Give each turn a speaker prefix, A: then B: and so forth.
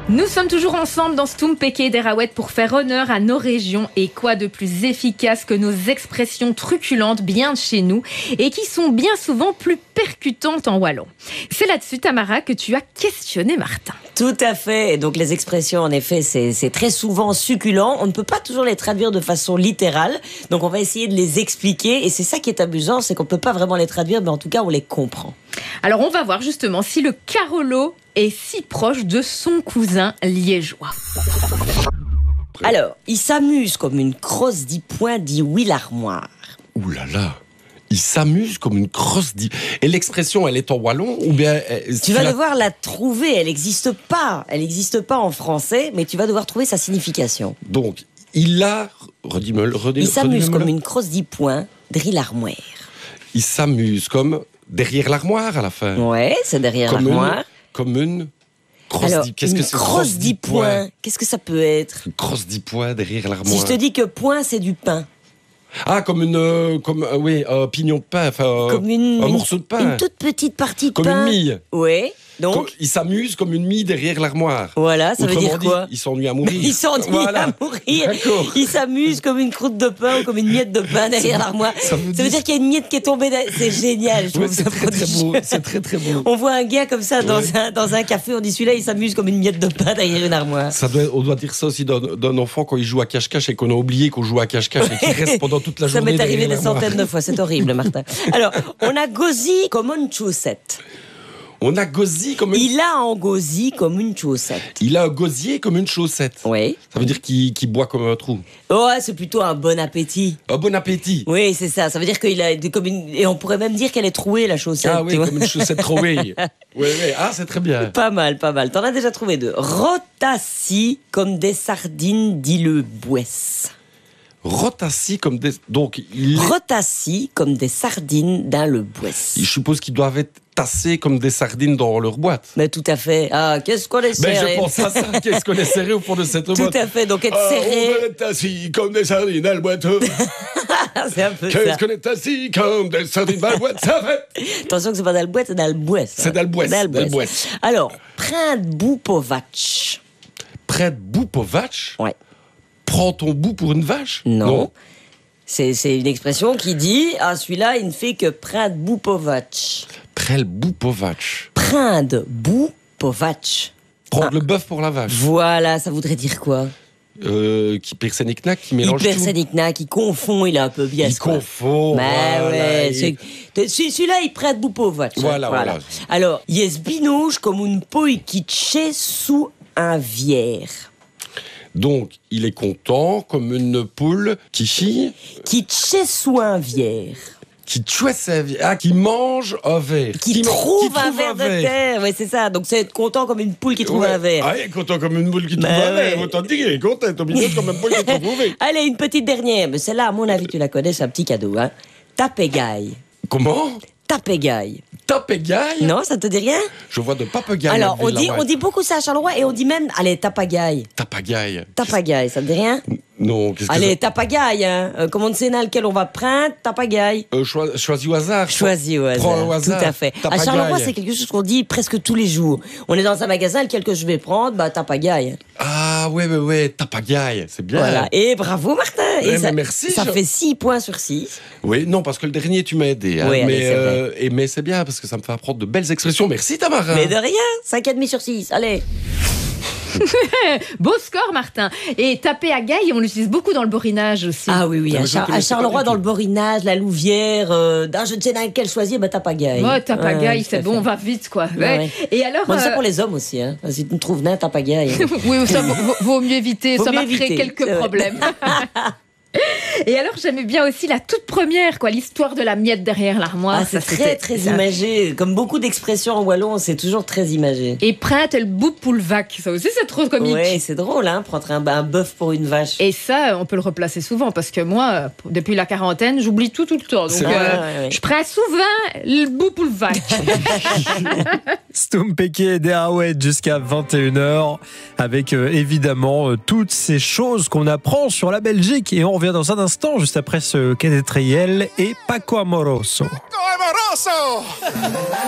A: Nous sommes toujours ensemble dans Stoum Peke Derawet pour faire honneur à nos régions. Et quoi de plus efficace que nos expressions truculentes bien de chez nous et qui sont bien souvent plus percutantes en wallon. C'est là-dessus, Tamara, que tu as questionné Martin.
B: Tout à fait. Et donc les expressions, en effet, c'est très souvent succulent. On ne peut pas toujours les traduire de façon littérale. Donc on va essayer de les expliquer. Et c'est ça qui est amusant, c'est qu'on ne peut pas vraiment les traduire, mais en tout cas, on les comprend.
A: Alors on va voir justement si le Carolo est si proche de son cousin liégeois.
B: Alors, il s'amuse comme une crosse dix points, dit oui l'armoire.
C: Ouh là là, il s'amuse comme une crosse. Et l'expression, elle est en wallon ou bien
B: Tu vas devoir la trouver, elle n'existe pas. Elle n'existe pas en français, mais tu vas devoir trouver sa signification.
C: Donc, il a...
B: Il s'amuse comme une crosse dix points, dit l'armoire.
C: Il s'amuse comme derrière l'armoire à la fin.
B: Ouais, c'est derrière l'armoire.
C: Comme une crosse.
B: Alors,
C: Qu'est-ce que c'est
B: crosse 10 points. Qu'est-ce que ça peut être?
C: Une crosse 10 points derrière l'armoire.
B: Si je te dis que point, c'est du pain.
C: Ah, comme un pignon de pain,
B: comme
C: un morceau de pain.
B: Une toute petite partie de
C: comme
B: pain.
C: Comme une mie.
B: Oui. Donc,
C: il s'amuse comme une mie derrière l'armoire.
B: Voilà, ça
C: Autrement
B: veut dire quoi?
C: Il s'ennuie à mourir.
B: Il s'ennuie à mourir.
C: D'accord.
B: Il s'amuse comme une croûte de pain ou comme une miette de pain derrière l'armoire. Ça veut dire qu'il y a une miette qui est tombée. C'est génial. Je trouve ça
C: très beau. C'est très très beau.
B: On voit un gars comme ça dans un café. On dit celui-là, il s'amuse comme une miette de pain derrière une armoire.
C: On doit dire ça aussi d'un enfant quand il joue à cache-cache et qu'on a oublié qu'on joue à cache-cache et qu'il reste pendant toute la journée.
B: Ça m'est arrivé des centaines de fois. C'est horrible, Martin. Alors, on a gosier comme une chaussette.
C: On a gosier comme une...
B: Il a un gosier comme une chaussette.
C: Il a un gosier comme une chaussette.
B: Oui.
C: Ça veut dire qu'il boit comme un trou.
B: Ouais, c'est plutôt un bon appétit.
C: Un bon appétit.
B: Oui, c'est ça. Ça veut dire qu'il a comme une... Et on pourrait même dire qu'elle est trouée, la chaussette.
C: Ah oui, comme une chaussette trouée. Oui. Ah, c'est très bien.
B: Pas mal, pas mal. T'en as déjà trouvé deux. Rotassis comme des sardines, dit le Bouès.
C: Rotassis comme des... Donc,
B: Rotassis comme des sardines dans le Bouès.
C: Je suppose qu'ils doivent être tassés comme des sardines dans leur boîte.
B: Mais tout à fait. Ah, qu'est-ce qu'on est serré.
C: Je pense à ça. Qu'est-ce qu'on est serré au fond de cette boîte.
B: Tout à fait. Donc être serré.
C: On est assis comme des sardines dans la boîte.
B: C'est un peu ça.
C: Qu'est-ce qu'on est assis comme des sardines dans la boîte. Ça fait.
B: Attention que c'est pas dans le boîte, c'est dans le Bouès.
C: C'est dans le Bouès.
B: Alors, Prend Boupovac.
C: Prend Boupovac.
B: Ouais.
C: Prends ton bout pour une vache?
B: Non. C'est une expression qui dit « Ah, celui-là, il ne fait que prendre Boupovac ».
C: Prendre Boupovac.
B: Prendre Boupovac.
C: Prendre le bœuf pour la vache.
B: Voilà, ça voudrait dire quoi?
C: Qui persénique-nac, qui mélange tout.
B: Il persénique-nac, il confond, il est un peu biaise.
C: Il confond.
B: Bah ouais. Celui-là, il prête Boupovac.
C: Voilà.
B: Alors, il est binouche comme une poille qui tchait sous un vière.
C: Donc, il est content comme une poule qui chie.
B: Qui tchait sous un vière.
C: Qui tchouette sa vie. Ah, qui mange un verre.
B: Qui trouve un verre de terre. Oui, c'est ça. Donc, c'est être content comme une poule qui trouve un verre.
C: Ah, il est content comme une poule qui trouve un verre. Autant dire qu'il est content. Comme une poule qui trouve un verre.
B: Allez, une petite dernière. Mais celle-là, à mon avis, tu la connais, c'est un petit cadeau. Hein. Tapégaille.
C: Comment?
B: Tapégaille.
C: Tapégaille?
B: Non, ça te dit rien?
C: Je vois de papagaille.
B: Alors, on dit beaucoup ça à Charleroi et on dit même, allez, tapagaille.
C: Tapagaille.
B: Tapagaille, ça te dit rien?
C: Non, qu'est-ce que
B: allez, tapagaille, hein. Comme on ne sait dans lequel on va prendre, tapagaille.
C: Choisis au hasard.
B: Choisis au hasard.
C: Prends au hasard.
B: Tout à fait.
C: Tapagaille.
B: À Charleroi, c'est quelque chose qu'on dit presque tous les jours. On est dans un magasin, lequel que je vais prendre, bah, tapagaille.
C: Ah, ouais, tapagaille. C'est bien.
B: Voilà. Et bravo, Martin. Et ça,
C: merci.
B: Ça fait 6 points sur 6.
C: Oui, non, parce que le dernier, tu m'as aidé. Hein,
B: oui,
C: mais c'est bien, parce que ça me fait apprendre de belles expressions. Merci, Tamara.
B: Mais de rien. 5,5 sur 6. Allez.
A: Beau score, Martin. Et taper à gaille, on l'utilise beaucoup dans le borinage aussi.
B: Ah oui. À Charleroi, dans le borinage, la Louvière, je ne sais dans lequel choisir, bah tape à gaille.
A: Ouais, tape à gaille, c'est bon, on va vite, quoi. Ouais. Et alors.
B: Bon, ça pour les hommes aussi, hein. Si tu me trouves nain, tape à gaille.
A: Oui, ça vaut mieux éviter. Ça va créer quelques problèmes. Et alors, j'aimais bien aussi la toute première, quoi, l'histoire de la miette derrière l'armoire.
B: Ah, c'est très imagé. Comme beaucoup d'expressions en wallon, c'est toujours très imagé.
A: Et prête le bout pour le vac, ça aussi, c'est trop comique.
B: Oui, c'est drôle, hein, prendre un bœuf pour une vache.
A: Et ça, on peut le replacer souvent, parce que moi, depuis la quarantaine, j'oublie tout le temps. Donc, je prends souvent le bout pour le vac.
D: Stoum Peke Derawet jusqu'à 21h, avec évidemment toutes ces choses qu'on apprend sur la Belgique. Et on revient dans un instant, juste après ce Cadet Triel et Paco Amoroso.